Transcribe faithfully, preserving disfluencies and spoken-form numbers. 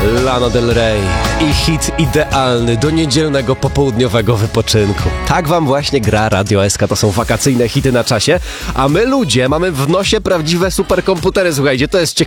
Lana Del Rey i hit idealny do niedzielnego popołudniowego wypoczynku. Tak wam właśnie gra Radio S K, to są wakacyjne hity na czasie, a my ludzie mamy w nosie prawdziwe superkomputery, słuchajcie, to jest ciekawe.